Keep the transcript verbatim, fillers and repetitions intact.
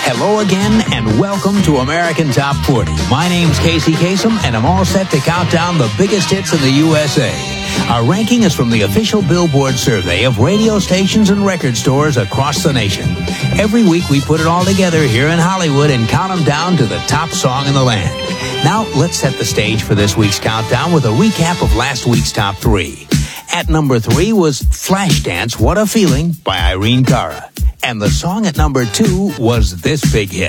Hello again, and welcome to American Top forty. My name's Casey Kasem, and I'm all set to count down the biggest hits in the U S A. Our ranking is from the official Billboard survey of radio stations and record stores across the nation. Every week we put it all together here in Hollywood and count them down to the top song in the land. Now, let's set the stage for this week's countdown with a recap of last week's top three. At number three was Flashdance, What a Feeling by Irene Cara. And the song at number two was this big hit.